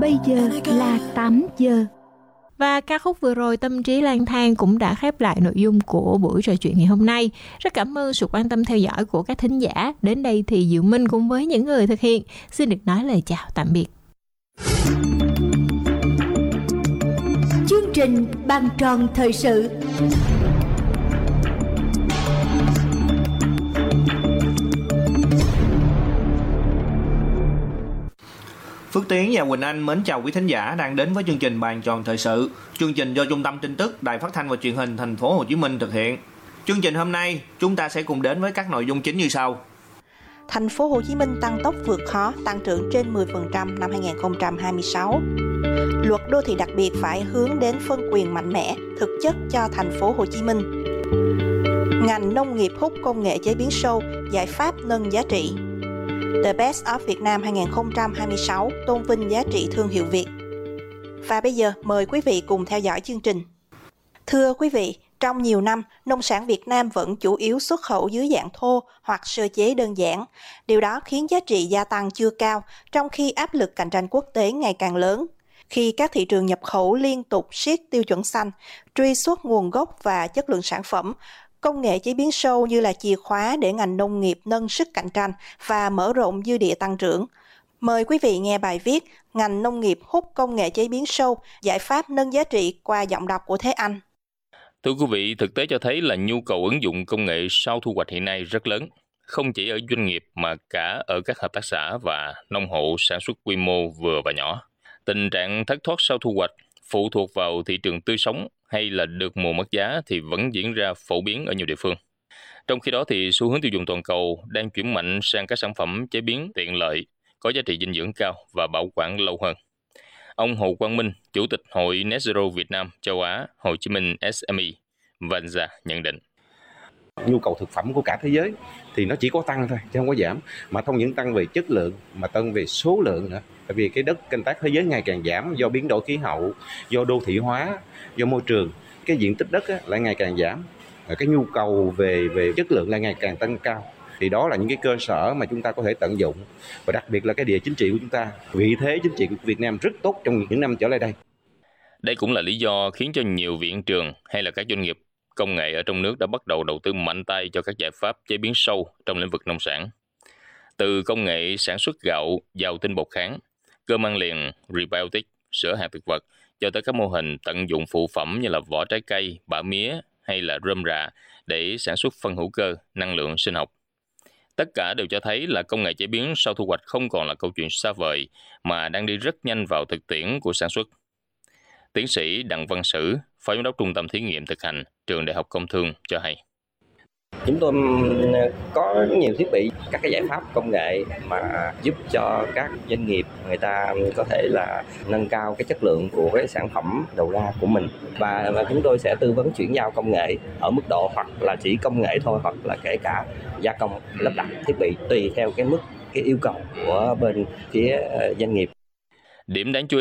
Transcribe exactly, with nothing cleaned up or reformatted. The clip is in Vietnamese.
Bây giờ là tám giờ. Và ca khúc vừa rồi Tâm trí lang thang cũng đã khép lại nội dung của buổi trò chuyện ngày hôm nay. Rất cảm ơn sự quan tâm theo dõi của các thính giả. Đến đây thì Diệu Minh cùng với những người thực hiện xin được nói lời chào tạm biệt. Chương trình Bàn tròn thời sự. Phước Tiến và Quỳnh Anh mến chào quý thính giả đang đến với chương trình Bàn tròn thời sự. Chương trình do Trung tâm Tin tức Đài Phát thanh và Truyền hình Thành phố Hồ Chí Minh thực hiện. Chương trình hôm nay chúng ta sẽ cùng đến với các nội dung chính như sau. Thành phố Hồ Chí Minh tăng tốc vượt khó, tăng trưởng trên mười phần trăm năm hai không hai sáu. Luật đô thị đặc biệt phải hướng đến phân quyền mạnh mẽ, thực chất cho Thành phố Hồ Chí Minh. Ngành nông nghiệp hút công nghệ chế biến sâu, giải pháp nâng giá trị. The Best of Việt Nam hai không hai sáu tôn vinh giá trị thương hiệu Việt. Và bây giờ mời quý vị cùng theo dõi chương trình. Thưa quý vị, trong nhiều năm, nông sản Việt Nam vẫn chủ yếu xuất khẩu dưới dạng thô hoặc sơ chế đơn giản. Điều đó khiến giá trị gia tăng chưa cao, trong khi áp lực cạnh tranh quốc tế ngày càng lớn. Khi các thị trường nhập khẩu liên tục siết tiêu chuẩn xanh, truy xuất nguồn gốc và chất lượng sản phẩm, công nghệ chế biến sâu như là chìa khóa để ngành nông nghiệp nâng sức cạnh tranh và mở rộng dư địa tăng trưởng. Mời quý vị nghe bài viết Ngành nông nghiệp hút công nghệ chế biến sâu, giải pháp nâng giá trị qua giọng đọc của Thế Anh. Thưa quý vị, thực tế cho thấy là nhu cầu ứng dụng công nghệ sau thu hoạch hiện nay rất lớn, không chỉ ở doanh nghiệp mà cả ở các hợp tác xã và nông hộ sản xuất quy mô vừa và nhỏ. Tình trạng thất thoát sau thu hoạch phụ thuộc vào thị trường tươi sống hay là được mùa mất giá thì vẫn diễn ra phổ biến ở nhiều địa phương. Trong khi đó thì xu hướng tiêu dùng toàn cầu đang chuyển mạnh sang các sản phẩm chế biến tiện lợi, có giá trị dinh dưỡng cao và bảo quản lâu hơn. Ông Hồ Quang Minh, Chủ tịch Hội Net Zero Việt Nam Châu Á, Hồ Chí Minh ét em e Vanza nhận định. Nhu cầu thực phẩm của cả thế giới thì nó chỉ có tăng thôi, chứ không có giảm. Mà không những tăng về chất lượng mà tăng về số lượng nữa. Tại vì cái đất canh tác thế giới ngày càng giảm do biến đổi khí hậu, do đô thị hóa, do môi trường. Cái diện tích đất á, lại ngày càng giảm. Cái nhu cầu về về chất lượng lại ngày càng tăng cao. Thì đó là những cái cơ sở mà chúng ta có thể tận dụng. Và đặc biệt là cái địa chính trị của chúng ta. Vị thế chính trị của Việt Nam rất tốt trong những năm trở lại đây. Đây cũng là lý do khiến cho nhiều viện trường hay là các doanh nghiệp công nghệ ở trong nước đã bắt đầu đầu tư mạnh tay cho các giải pháp chế biến sâu trong lĩnh vực nông sản. Từ công nghệ sản xuất gạo giàu tinh bột kháng, cơm ăn liền, prebiotic, sữa hạt thực vật, cho tới các mô hình tận dụng phụ phẩm như là vỏ trái cây, bã mía hay là rơm rạ để sản xuất phân hữu cơ, năng lượng sinh học. Tất cả đều cho thấy là công nghệ chế biến sau thu hoạch không còn là câu chuyện xa vời mà đang đi rất nhanh vào thực tiễn của sản xuất. Tiến sĩ Đặng Văn Sử, Phó Giám đốc Trung tâm Thí nghiệm Thực hành, Trường Đại học Công Thương cho hay. Chúng tôi có nhiều thiết bị, các cái giải pháp công nghệ mà giúp cho các doanh nghiệp người ta có thể là nâng cao cái chất lượng của cái sản phẩm đầu ra của mình. Và, và chúng tôi sẽ tư vấn chuyển giao công nghệ ở mức độ hoặc là chỉ công nghệ thôi, hoặc là kể cả gia công lắp đặt thiết bị tùy theo cái mức, cái yêu cầu của bên phía doanh nghiệp. Điểm đáng chú